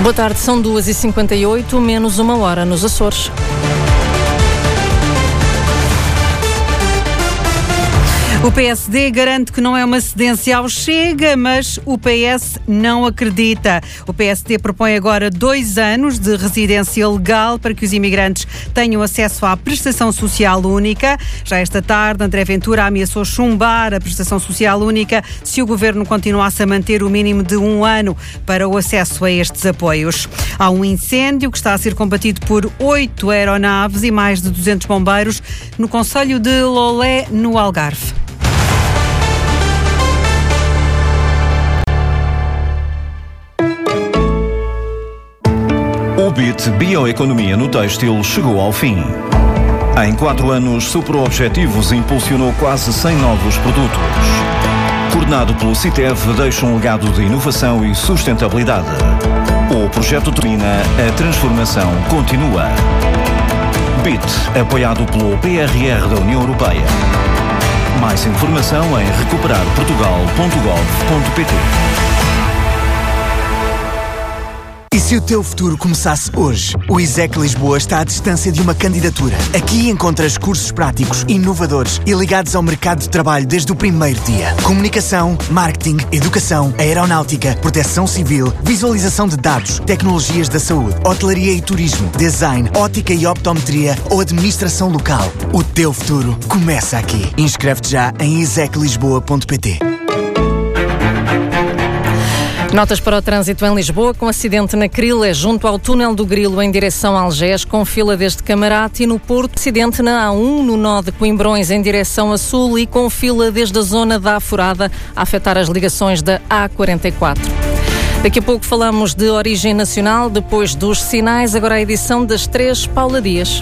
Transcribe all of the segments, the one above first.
Boa tarde, são 2h58, menos uma hora nos Açores. O PSD garante que não é uma cedência ao Chega, mas o PS não acredita. O PSD propõe agora 2 anos de residência legal para que os imigrantes tenham acesso à prestação social única. Já esta tarde, André Ventura ameaçou chumbar a prestação social única se o governo continuasse a manter o mínimo de 1 ano para o acesso a estes apoios. Há um incêndio que está a ser combatido por 8 aeronaves e mais de 200 bombeiros no concelho de Lolé, no Algarve. O BIT Bioeconomia no Têxtil chegou ao fim. Em 4 anos, superou objetivos e impulsionou quase 100 novos produtos. Coordenado pelo CITEV, deixa um legado de inovação e sustentabilidade. O projeto termina, a transformação continua. BIT, apoiado pelo PRR da União Europeia. Mais informação em recuperarportugal.gov.pt. E se o teu futuro começasse hoje? O ISEC Lisboa está à distância de uma candidatura. Aqui encontras cursos práticos, inovadores e ligados ao mercado de trabalho desde o primeiro dia. Comunicação, marketing, educação, aeronáutica, proteção civil, visualização de dados, tecnologias da saúde, hotelaria e turismo, design, ótica e optometria ou administração local. O teu futuro começa aqui. Inscreve-te já em iseclisboa.pt. Notas para o trânsito em Lisboa, com acidente na Crila, junto ao túnel do Grilo em direção a Algés, com fila desde Camarate, e no Porto, acidente na A1, no nó de Coimbrões em direção a Sul, e com fila desde a zona da Afurada, a afetar as ligações da A44. Daqui a pouco falamos de origem nacional, depois dos sinais, agora a edição das 3, Paula Dias.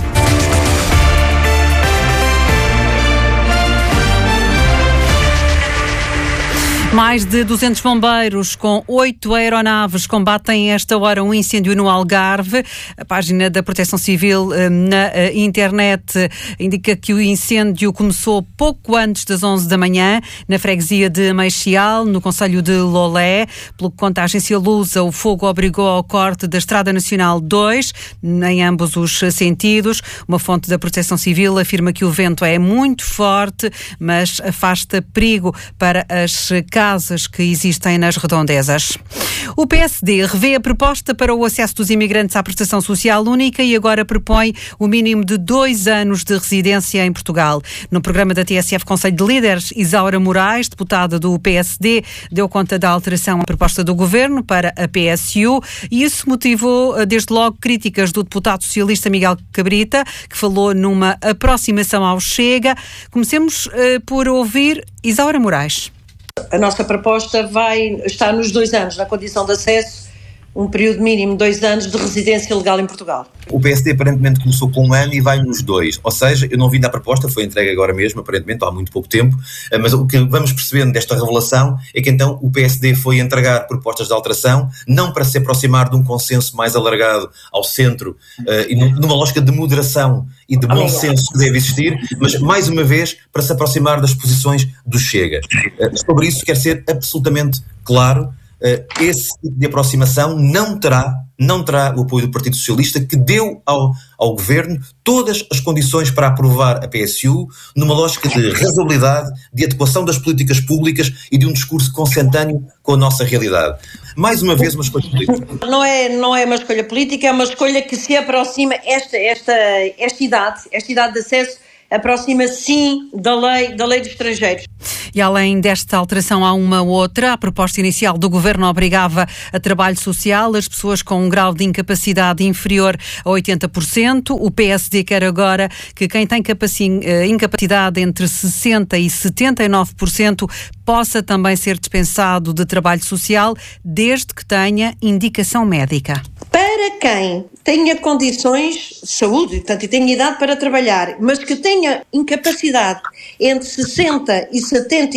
Mais de 200 bombeiros com 8 aeronaves combatem esta hora um incêndio no Algarve. A página da Proteção Civil na internet indica que o incêndio começou pouco antes das 11 da manhã, na freguesia de Meixial, no concelho de Lolé. Pelo que conta a agência Lusa, o fogo obrigou ao corte da Estrada Nacional 2, em ambos os sentidos. Uma fonte da Proteção Civil afirma que o vento é muito forte, mas afasta perigo para as casas que existem nas redondezas. O PSD revê a proposta para o acesso dos imigrantes à prestação social única e agora propõe o mínimo de 2 anos de residência em Portugal. No programa da TSF Conselho de Líderes, Isaura Moraes, deputada do PSD, deu conta da alteração à proposta do governo para a PSU, e isso motivou desde logo críticas do deputado socialista Miguel Cabrita, que falou numa aproximação ao Chega. Comecemos por ouvir Isaura Moraes. A nossa proposta está nos 2 anos, na condição de acesso, um período mínimo de 2 anos de residência legal em Portugal. O PSD aparentemente começou com 1 ano e vai nos 2, ou seja, eu não vim da proposta, foi entregue agora mesmo, aparentemente há muito pouco tempo, mas o que vamos percebendo desta revelação é que então o PSD foi entregar propostas de alteração, não para se aproximar de um consenso mais alargado ao centro, e numa lógica de moderação e de bom senso que deve existir, mas mais uma vez para se aproximar das posições do Chega. Sobre isso quer ser absolutamente claro. Esse tipo de aproximação não terá o apoio do Partido Socialista, que deu ao Governo todas as condições para aprovar a PSU numa lógica de razoabilidade, de adequação das políticas públicas e de um discurso consentâneo com a nossa realidade. Mais uma vez, uma escolha política. Não é uma escolha política, é uma escolha que se aproxima, esta idade de acesso aproxima sim da lei dos estrangeiros. E além desta alteração há uma outra. A proposta inicial do Governo obrigava a trabalho social as pessoas com um grau de incapacidade inferior a 80%. O PSD quer agora que quem tem incapacidade entre 60% e 79% possa também ser dispensado de trabalho social, desde que tenha indicação médica. Para quem tenha condições de saúde, portanto, e tenha idade para trabalhar, mas que tenha incapacidade entre 60% e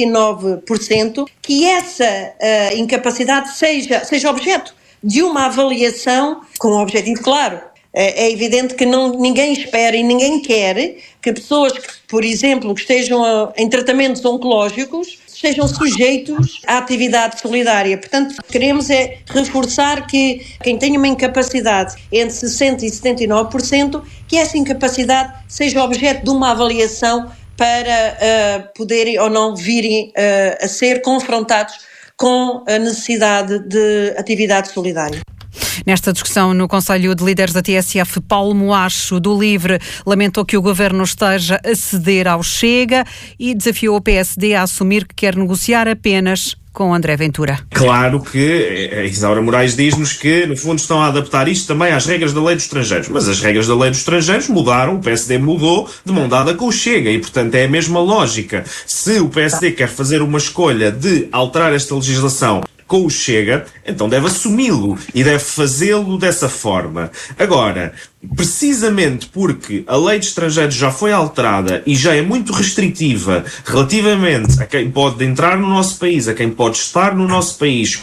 79%, que essa incapacidade seja objeto de uma avaliação com um objetivo claro. É evidente que ninguém espera e ninguém quer que pessoas que, por exemplo, que estejam em tratamentos oncológicos, sejam sujeitos à atividade solidária. Portanto, queremos é reforçar que quem tem uma incapacidade entre 60% e 79%, que essa incapacidade seja objeto de uma avaliação para poderem ou não virem a ser confrontados com a necessidade de atividade solidária. Nesta discussão no Conselho de Líderes da TSF, Paulo Moacho, do LIVRE, lamentou que o Governo esteja a ceder ao Chega e desafiou o PSD a assumir que quer negociar apenas com André Ventura. Claro que a Isaura Moraes diz-nos que, no fundo, estão a adaptar isto também às regras da lei dos estrangeiros. Mas as regras da lei dos estrangeiros mudaram, o PSD mudou de mão dada com o Chega e, portanto, é a mesma lógica. Se o PSD quer fazer uma escolha de alterar esta legislação com o Chega, então deve assumi-lo e deve fazê-lo dessa forma. Agora, precisamente porque a lei de estrangeiros já foi alterada e já é muito restritiva relativamente a quem pode entrar no nosso país, a quem pode estar no nosso país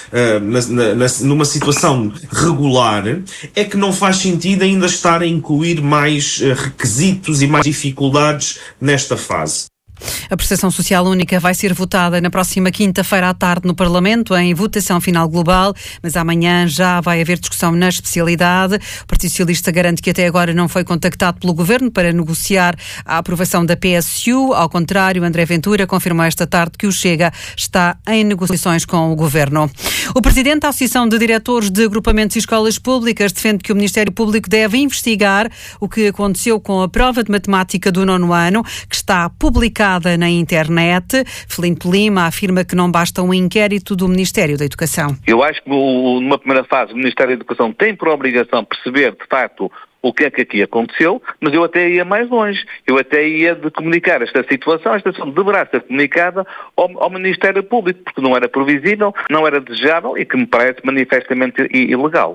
numa situação regular, é que não faz sentido ainda estar a incluir mais requisitos e mais dificuldades nesta fase. A prestação social única vai ser votada na próxima quinta-feira à tarde no Parlamento, em votação final global, mas amanhã já vai haver discussão na especialidade. O Partido Socialista garante que até agora não foi contactado pelo Governo para negociar a aprovação da PSU. Ao contrário, André Ventura confirmou esta tarde que o Chega está em negociações com o Governo. O Presidente da Associação de Diretores de Agrupamentos e Escolas Públicas defende que o Ministério Público deve investigar o que aconteceu com a prova de matemática do 9º ano, que está publicada na internet. Felinto Lima afirma que não basta um inquérito do Ministério da Educação. Eu acho que numa primeira fase o Ministério da Educação tem por obrigação perceber de facto o que é que aqui aconteceu, mas eu até ia mais longe. Eu até ia de comunicar esta situação deverá ser comunicada ao Ministério Público, porque não era previsível, não era desejável e que me parece manifestamente ilegal.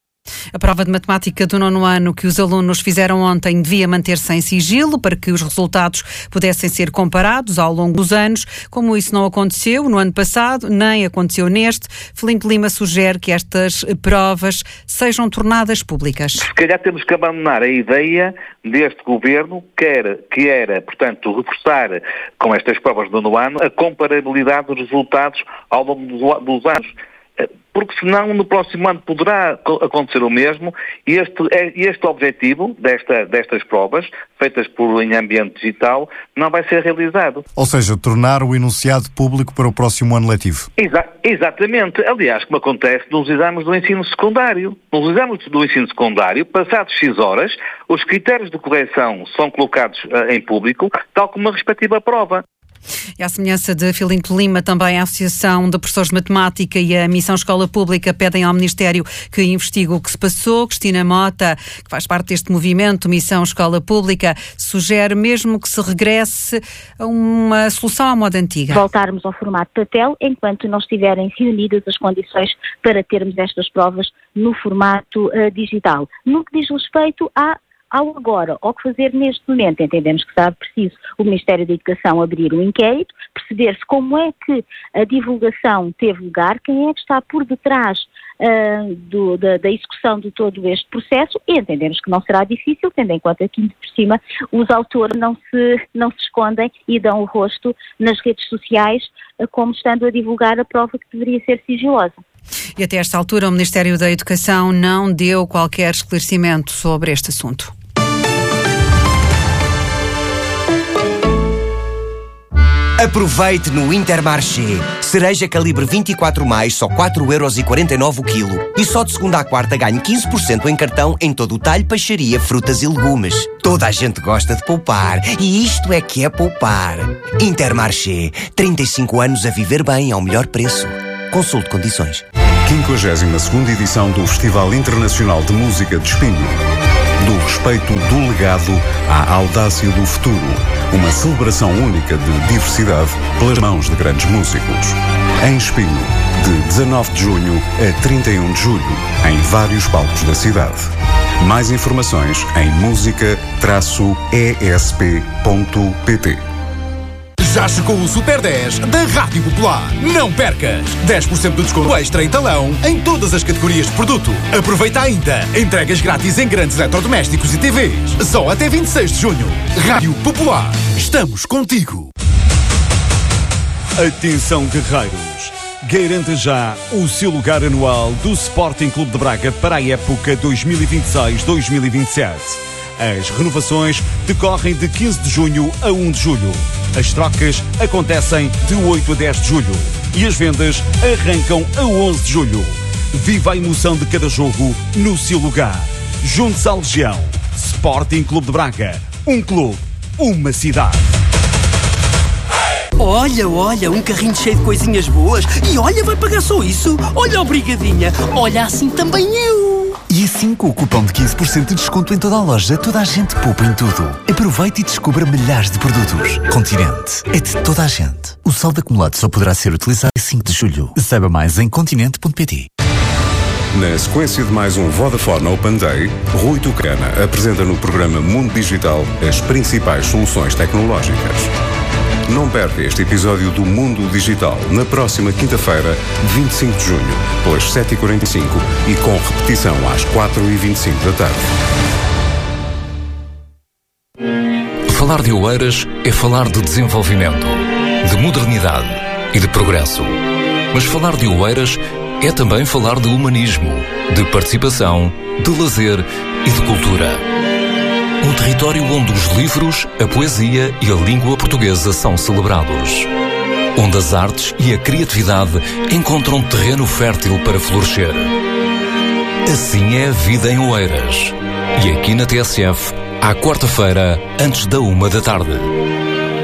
A prova de matemática do 9º ano que os alunos fizeram ontem devia manter-se em sigilo para que os resultados pudessem ser comparados ao longo dos anos. Como isso não aconteceu no ano passado, nem aconteceu neste, Felinto Lima sugere que estas provas sejam tornadas públicas. Se calhar temos que abandonar a ideia deste governo, que era, portanto, reforçar com estas provas do 9º ano a comparabilidade dos resultados ao longo dos anos. Porque senão no próximo ano poderá acontecer o mesmo e este objetivo destas provas, feitas em ambiente digital, não vai ser realizado. Ou seja, tornar o enunciado público para o próximo ano letivo. Exatamente. Aliás, como acontece nos exames do ensino secundário. Nos exames do ensino secundário, passados X horas, os critérios de correção são colocados em público, tal como a respectiva prova. E à semelhança de Felinto Lima, também a Associação de Professores de Matemática e a Missão Escola Pública pedem ao Ministério que investigue o que se passou. Cristina Mota, que faz parte deste movimento Missão Escola Pública, sugere mesmo que se regresse a uma solução à moda antiga. Voltarmos ao formato papel enquanto não estiverem reunidas as condições para termos estas provas no formato digital. No que diz respeito ao agora, ao que fazer neste momento, entendemos que será preciso o Ministério da Educação abrir um inquérito, perceber-se como é que a divulgação teve lugar, quem é que está por detrás da execução de todo este processo, e entendemos que não será difícil, tendo em conta que, por cima, os autores não se escondem e dão o rosto nas redes sociais como estando a divulgar a prova que deveria ser sigilosa. E até esta altura o Ministério da Educação não deu qualquer esclarecimento sobre este assunto. Aproveite no Intermarché. Cereja calibre 24+, só 4,49€ o quilo. E só de segunda à quarta ganhe 15% em cartão em todo o talho, peixaria, frutas e legumes. Toda a gente gosta de poupar. E isto é que é poupar. Intermarché. 35 anos a viver bem ao melhor preço. Consulte condições. 52ª edição do Festival Internacional de Música de Espinho. Do respeito do legado à audácia do futuro. Uma celebração única de diversidade pelas mãos de grandes músicos. Em Espinho, de 19 de junho a 31 de julho, em vários palcos da cidade. Mais informações em musica-esp.pt. Já chegou o Super 10 da Rádio Popular. Não percas! 10% de desconto extra em talão em todas as categorias de produto. Aproveita ainda. Entregas grátis em grandes eletrodomésticos e TVs. Só até 26 de junho. Rádio Popular. Estamos contigo. Atenção, guerreiros! Garanta já o seu lugar anual do Sporting Clube de Braga para a época 2026-2027. As renovações decorrem de 15 de junho a 1 de julho. As trocas acontecem de 8 a 10 de julho. E as vendas arrancam a 11 de julho. Viva a emoção de cada jogo no seu lugar. Junte-se à Legião. Sporting Clube de Braga. Um clube, uma cidade. Olha, um carrinho cheio de coisinhas boas. E olha, vai pagar só isso. Olha, obrigadinha. Olha, assim também eu. E assim, com o cupom de 15% de desconto em toda a loja, toda a gente poupa em tudo. Aproveite e descubra milhares de produtos. Continente. É de toda a gente. O saldo acumulado só poderá ser utilizado em 5 de julho. Saiba mais em continente.pt. Na sequência de mais um Vodafone Open Day, Rui Tucana apresenta no programa Mundo Digital as principais soluções tecnológicas. Não perca este episódio do Mundo Digital na próxima quinta-feira, 25 de junho, pelas 7h45 e com repetição às 4h25 da tarde. Falar de Oeiras é falar de desenvolvimento, de modernidade e de progresso. Mas falar de Oeiras é também falar de humanismo, de participação, de lazer e de cultura. Um território onde os livros, a poesia e a língua portuguesa são celebrados. Onde as artes e a criatividade encontram terreno fértil para florescer. Assim é a vida em Oeiras. E aqui na TSF, à quarta-feira, antes da 1 da tarde.